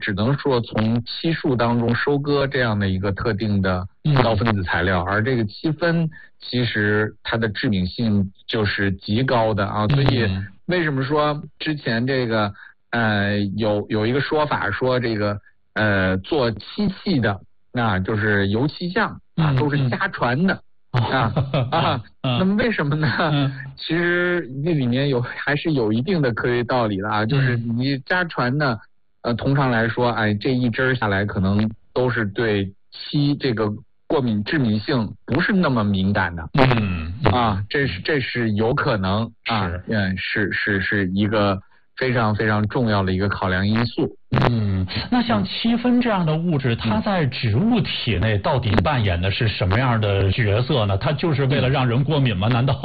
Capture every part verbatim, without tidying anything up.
只能说从漆树当中收割这样的一个特定的高分子材料，而这个七酚其实它的致敏性就是极高的啊，所以为什么说之前这个呃有有一个说法说这个呃做漆器的啊，就是油漆匠啊都是家传的。啊啊，那么为什么呢？嗯、其实那里面有还是有一定的科学道理的啊，就是你家传呢，呃，通常来说，哎，这一针下来可能都是对漆这个过敏致敏性不是那么敏感的。嗯啊，这是这是有可能啊，嗯，是是是一个非常非常重要的一个考量因素。 嗯，那像七酚这样的物质，它在植物体内到底扮演的是什么样的角色呢？它就是为了让人过敏吗？难道？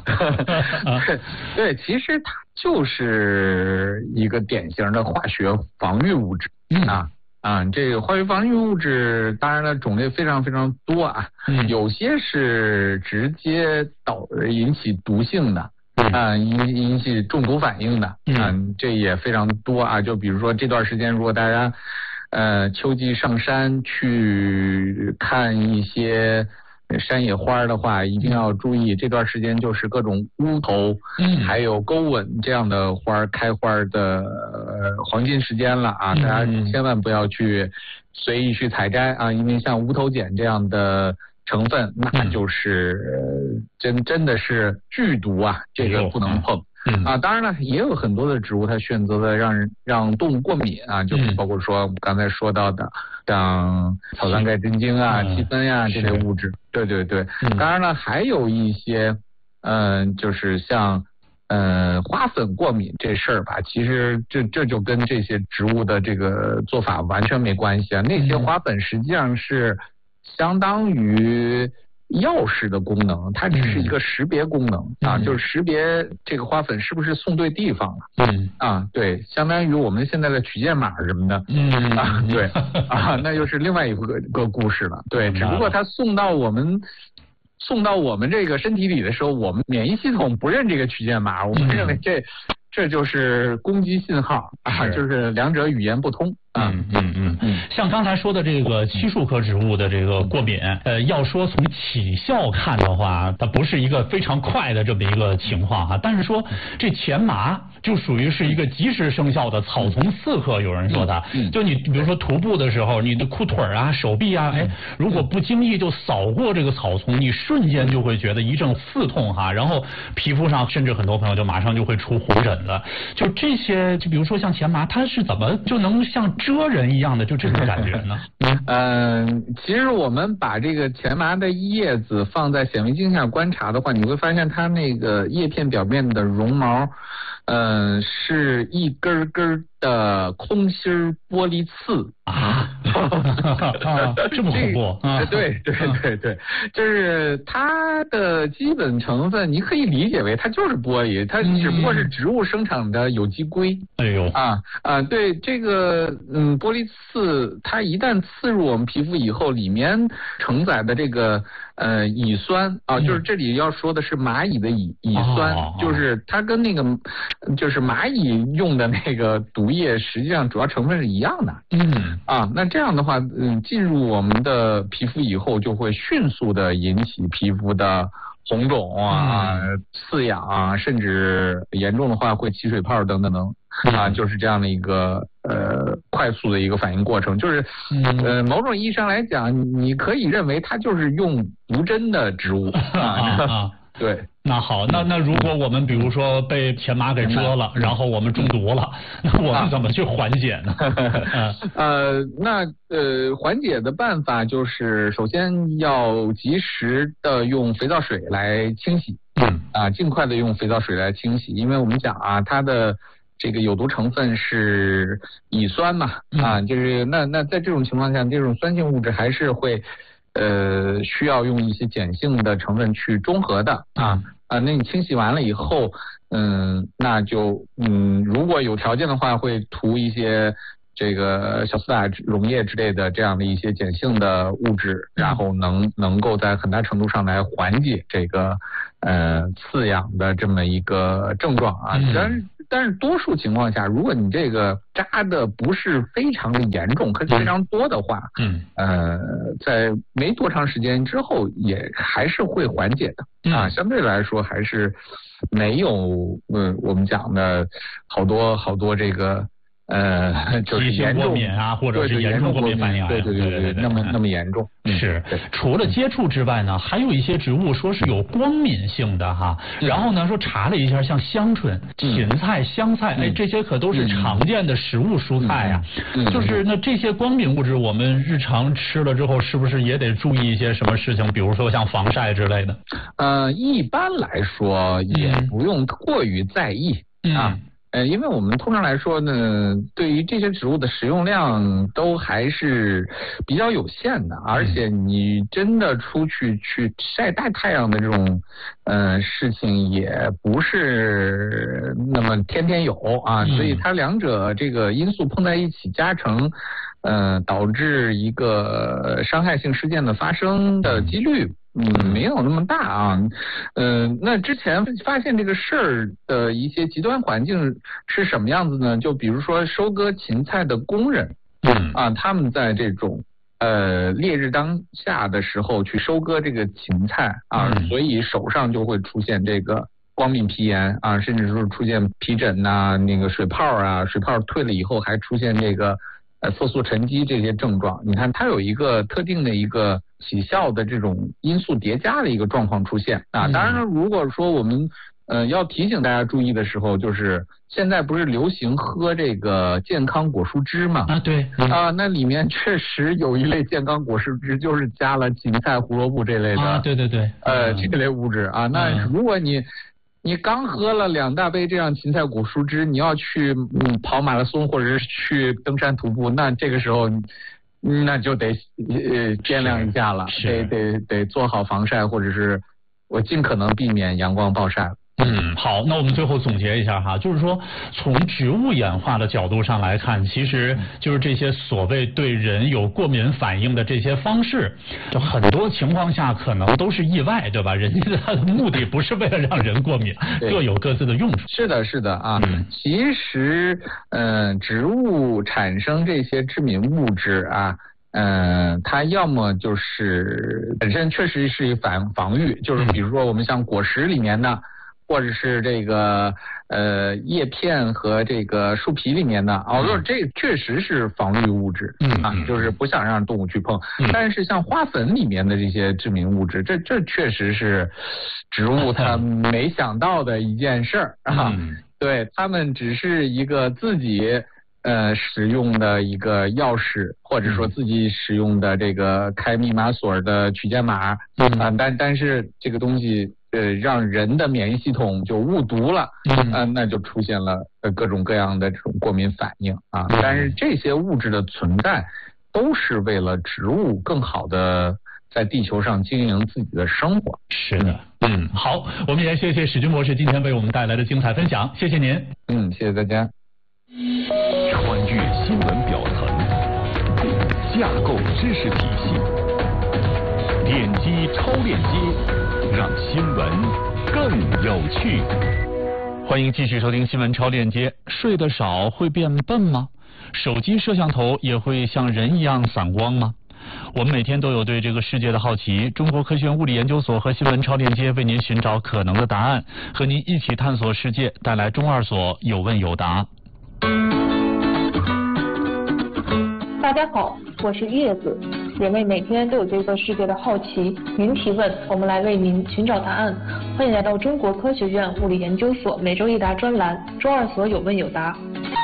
对，其实它就是一个典型的化学防御物质啊啊！这个化学防御物质，当然了，种类非常非常多啊，有些是直接导引起毒性的。啊，引引起中毒反应的，啊，这也非常多啊。就比如说这段时间，如果大家呃秋季上山去看一些山野花的话，一定要注意这段时间就是各种乌头，嗯，还有钩吻这样的花开花的、呃、黄金时间了啊！大家千万不要去随意去采摘啊，因为像乌头碱这样的成分，那就是真真的是剧毒啊，这个不能碰。嗯啊，当然了，也有很多的植物它选择了让人让动物过敏啊，就包括说我们刚才说到的像草酸钙根茎啊、七酚呀这类物质。对对对，当然了，还有一些嗯、呃，就是像呃花粉过敏这事儿吧，其实这这就跟这些植物的这个做法完全没关系啊。那些花粉实际上是相当于钥匙的功能，它只是一个识别功能、嗯、啊，就是识别这个花粉是不是送对地方了。嗯啊，对，相当于我们现在的取件码什么的。嗯啊，对啊，那又是另外一个个故事了。对，只不过它送到我们送到我们这个身体里的时候，我们免疫系统不认这个取件码，我们认为这、嗯、这就是攻击信号啊，就是两者语言不通。 嗯嗯嗯嗯，像刚才说的这个漆树科植物的这个过敏，呃，要说从起效看的话，它不是一个非常快的这么一个情况哈。但是说这前麻就属于是一个及时生效的草丛刺客，有人说它，就你比如说徒步的时候，你的裤腿啊、手臂啊，哎，如果不经意就扫过这个草丛，你瞬间就会觉得一阵刺痛哈，然后皮肤上甚至很多朋友就马上就会出红疹了。就这些，就比如说像前麻，它是怎么就能像蜇人一样的就这种感觉呢？ 嗯、呃，其实我们把这个前麻的叶子放在显微镜下观察的话，你会发现它那个叶片表面的绒毛，嗯、呃，是一根根的空心玻璃刺啊，啊这么恐怖啊！ 对对对对，就是它的基本成分，你可以理解为它就是玻璃，它只不过是植物生产的有机硅。 哎呦啊啊，对这个嗯玻璃刺，它一旦刺入我们皮肤以后，里面承载的这个呃乙酸啊，就是这里要说的是蚂蚁的乙乙酸， 哦、 就是它跟那个就是蚂蚁用的那个毒液，实际上主要成分是一样的。嗯啊，那这样的话，嗯，进入我们的皮肤以后，就会迅速的引起皮肤的红肿啊、嗯、刺痒啊，甚至严重的话会起水泡等等等啊，就是这样的一个呃快速的一个反应过程。就是呃某种意义上来讲，你可以认为它就是用毒针的植物啊。啊对， 那好，那那如果我们比如说被前麻给蛰了，然后我们中毒了，那我们怎么去缓解呢？ 呃，那呃缓解的办法就是首先要及时的用肥皂水来清洗，嗯啊，尽快的用肥皂水来清洗，因为我们讲啊，它的这个有毒成分是乙酸嘛，啊，就是那那在这种情况下，这种酸性物质还是会。呃，需要用一些碱性的成分去中和的啊啊，那你清洗完了以后，嗯，那就嗯，如果有条件的话，会涂一些这个小苏打溶液之类的这样的一些碱性的物质，然后能能够在很大程度上来缓解这个呃刺痒的这么一个症状啊。当然， 但是多数情况下，如果你这个扎的不是非常的严重，可是非常多的话， 嗯， 呃，在没多长时间之后，也还是会缓解的、嗯、啊，相对来说还是没有嗯我们讲的好多好多这个。呃，就是严重过敏啊，或者是严重过敏反应， 对对对对对，那么那么严重。 是，除了接触之外呢，还有一些植物说是有光敏性的哈。然后呢，说查了一下，像香椿、芹菜、香菜，哎，这些可都是常见的食物蔬菜呀。就是那这些光敏物质，我们日常吃了之后，是不是也得注意一些什么事情？比如说像防晒之类的。 呃，一般来说也不用过于在意啊。呃，因为我们通常来说呢，对于这些植物的食用量都还是比较有限的，而且你真的出去去晒大太阳的这种呃事情也不是那么天天有啊，所以它两者这个因素碰在一起加成，呃，导致一个伤害性事件的发生的几率。嗯，没有那么大啊，呃，那之前发现这个事儿的一些极端环境是什么样子呢？就比如说收割芹菜的工人， 嗯啊，他们在这种呃烈日当下的时候去收割这个芹菜啊， 嗯、 所以手上就会出现这个光敏皮炎啊，甚至说出现皮疹呐、啊、那个水泡啊，水泡退了以后还出现这个呃色素沉积这些症状。你看它有一个特定的一个起效的这种因素叠加的一个状况出现啊。当然了，如果说我们呃要提醒大家注意的时候，就是现在不是流行喝这个健康果蔬汁嘛？ 啊，对啊，那里面确实有一类健康果蔬汁，就是加了芹菜、胡萝卜这类的啊，对对对， 呃，这类物质啊。那如果你你刚喝了两大杯这样芹菜果蔬汁，你要去嗯跑马拉松或者是去登山徒步，那这个时候那就得呃掂量一下了，得得得做好防晒，或者是我尽可能避免阳光暴晒。 嗯，好，那我们最后总结一下哈，就是说从植物演化的角度上来看，其实就是这些所谓对人有过敏反应的这些方式，就很多情况下可能都是意外，对吧？人家的目的不是为了让人过敏，各有各自的用处。 是的，是的啊。嗯、其实，嗯、呃，植物产生这些致敏物质啊。嗯、呃，它要么就是本身确实是反防御，就是比如说我们像果实里面的，或者是这个呃叶片和这个树皮里面的，哦，就是这确实是防御物质， 嗯啊，就是不想让动物去碰。嗯、但是像花粉里面的这些致敏物质，这这确实是植物它没想到的一件事儿啊。 嗯、 对，它们只是一个自己。呃，使用的一个钥匙，或者说自己使用的这个开密码锁的取件码， 嗯啊，但但是这个东西呃让人的免疫系统就误读了， 嗯啊，那就出现了呃各种各样的这种过敏反应啊。 嗯、 但是这些物质的存在都是为了植物更好的在地球上经营自己的生活。 是的，嗯，好，我们也谢谢史军博士今天为我们带来的精彩分享，谢谢您。 嗯，谢谢大家。 穿越新闻表层，架构知识体系，点击超链接，让新闻更有趣。 欢迎继续收听新闻超链接。睡得少会变笨吗？手机摄像头也会像人一样散光吗？我们每天都有对这个世界的好奇，中国科学院物理研究所和新闻超链接为您寻找可能的答案，和您一起探索世界，带来中二所有问有答。 大家好，我是叶子。人类每天都有对这个世界的好奇，您提问，我们来为您寻找答案。欢迎来到中国科学院物理研究所每周一答专栏，周二所有问有答。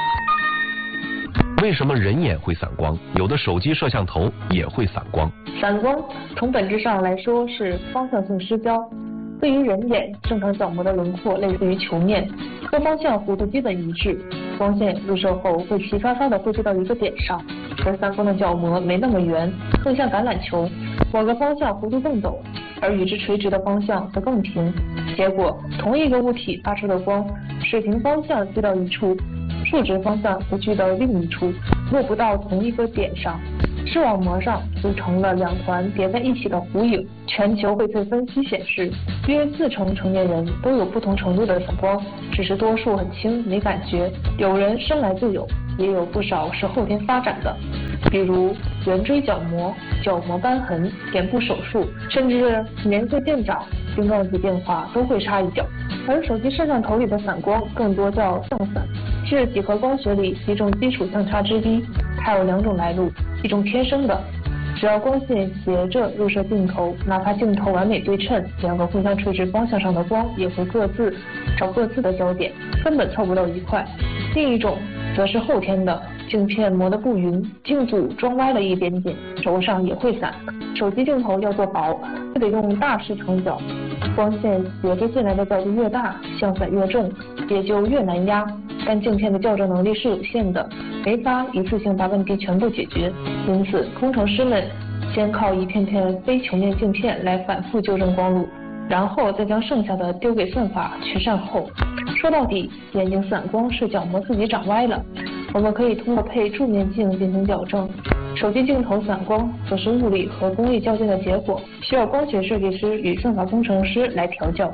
为什么人眼会散光？有的手机摄像头也会散光。 散光从本质上来说是方向性失焦。对于人眼，正常角膜的轮廓类似于球面，各方向弧度基本一致。光线入射后会齐刷刷地汇聚到一个点上，而散光的角膜没那么圆，更像橄榄球，某个方向弧度更陡，而与之垂直的方向则更平。结果，同一个物体发出的光，水平方向聚到一处，竖直方向则聚到另一处，落不到同一个点上。 视网膜上组成了两团叠在一起的弧影。全球荟萃分析显示，约四成成年人都有不同程度的散光，只是多数很轻没感觉。有人生来就有，也有不少是后天发展的，比如圆锥角膜、角膜瘢痕、眼部手术，甚至年岁渐长、晶状体变化都会插一脚。而手机摄像头里的散光更多叫相散，是几何光学里一种基础相差之一。它有两种来路，一种天生的，只要光线斜着入射镜头，哪怕镜头完美对称，两个互相垂直方向上的光也会各自找各自的焦点，根本凑不到一块。另一种则是后天的，镜片磨得不匀，镜组装歪了一点点，轴上也会散。手机镜头要做薄，就得用大视成角，光线斜着进来的角度越大，相散越重，也就越难压。但镜片的校正能力是有限的，没法一次性把问题全部解决，因此工程师们先靠一片片非球面镜片来反复纠正光路，然后再将剩下的丢给算法去善后。说到底，眼睛散光是角膜自己长歪了，我们可以通过配助面镜进行矫正。手机镜头散光则是物理和功率较劲的结果，需要光学设计师与算法工程师来调教。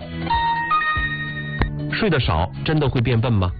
睡得少真的会变笨吗？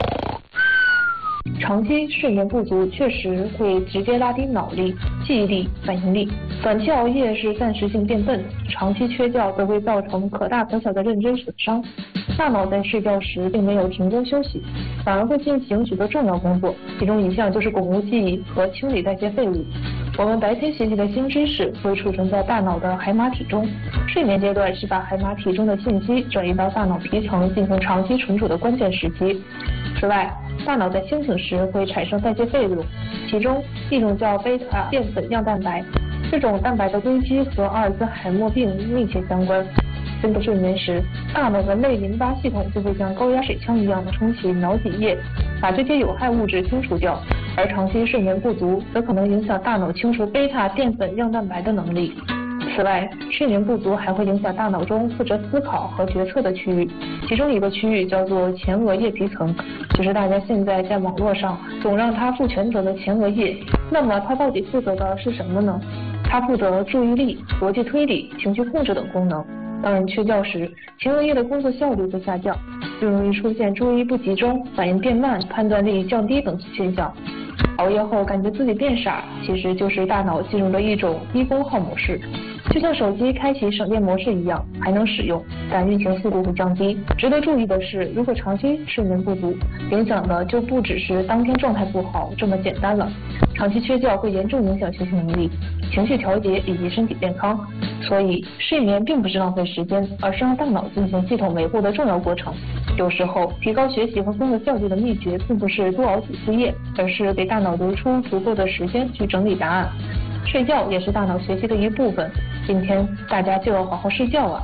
长期睡眠不足确实会直接拉低脑力、记忆力、反应力。短期熬夜是暂时性变笨，长期缺觉则会造成可大可小的认知损伤。大脑在睡觉时并没有停工休息，反而会进行许多重要工作，其中一项就是巩固记忆和清理代谢废物。我们白天学习的新知识会储存在大脑的海马体中，睡眠阶段是把海马体中的信息转移到大脑皮层进行长期存储的关键时期。此外，大脑在清醒时会产生代谢废物，其中一种叫贝塔淀粉样蛋白，这种蛋白的堆积和阿尔兹海默病密切相关。深度睡眠时，大脑的类淋巴系统就会像高压水枪一样冲洗脑脊液，把这些有害物质清除掉，而长期睡眠不足则可能影响大脑清除贝塔淀粉样蛋白的能力。此外，睡眠不足还会影响大脑中负责思考和决策的区域，其中一个区域叫做前额叶皮层，就是大家现在在网络上总让它负全责的前额叶。那么它到底负责的是什么呢？它负责注意力、逻辑推理、情绪控制等功能。当人缺觉时，前额叶的工作效率会下降，就容易出现注意不集中、反应变慢、判断力降低等现象。熬夜后感觉自己变傻，其实就是大脑进入了一种低功耗模式，就像手机开启省电模式一样，还能使用，但运行速度会降低。值得注意的是，如果长期睡眠不足，影响的就不只是当天状态不好这么简单了。长期缺觉会严重影响学习能力、情绪调节以及身体健康。所以，睡眠并不是浪费时间，而是让大脑进行系统维护的重要过程。有时候，提高学习和工作效率的秘诀，并不是多熬几次夜，而是给大脑留出足够的时间去整理答案。睡觉也是大脑学习的一部分，今天大家就要好好睡觉啊！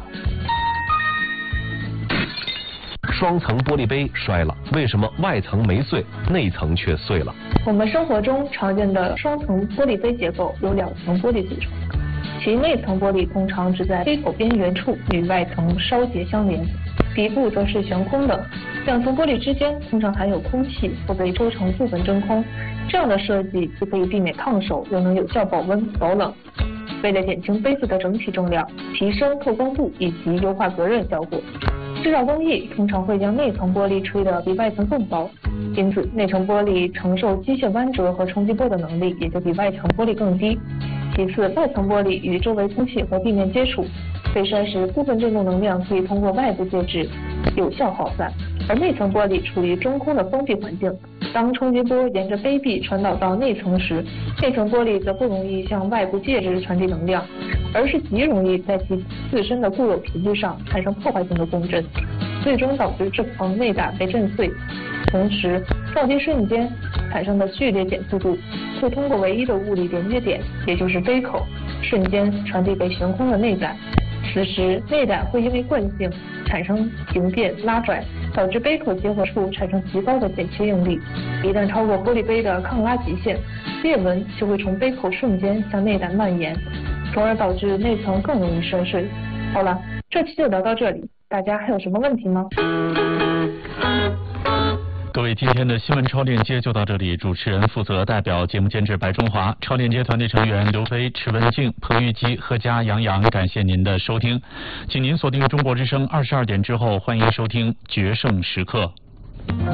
双层玻璃杯摔了，为什么外层没碎，内层却碎了？ 我们生活中常见的双层玻璃杯结构由两层玻璃组成，其内层玻璃通常只在杯口边缘处与外层稍节相连，底部则是悬空的。两层玻璃之间通常含有空气或被抽成部分真空，这样的设计既可以避免烫手，又能有效保温保冷。为了减轻杯子的整体重量，提升透光度以及优化隔热效果，制造工艺通常会将内层玻璃吹得比外层更薄，因此内层玻璃承受机械弯折和冲击波的能力也就比外层玻璃更低。其次，外层玻璃与周围空气和地面接触，被摔时部分振动能量可以通过外部介质有效耗散，而内层玻璃处于中空的封闭环境，当冲击波沿着杯壁传导到内层时，内层玻璃则不容易向外部介质传递能量，而是极容易在其自身的固有频率上产生破坏性的共振，最终导致这层内胆被震碎。同时，撞击瞬间产生的剧烈减速度会通过唯一的物理连接点，也就是杯口，瞬间传递给悬空的内胆。此时，内胆会因为惯性产生形变拉拽，导致杯口结合处产生极高的剪切应力。一旦超过玻璃杯的抗拉极限，裂纹就会从杯口瞬间向内胆蔓延，从而导致内层更容易摔碎。好了，这期就聊到这里，大家还有什么问题吗？ 各位位，今天的新闻超链接就到这里，主持人负责代表节目监制白中华，超链接团队成员刘飞、池文静、彭玉基、何佳、杨洋，感谢您的收听，请您锁定中国之声二十二点之后，欢迎收听决胜时刻。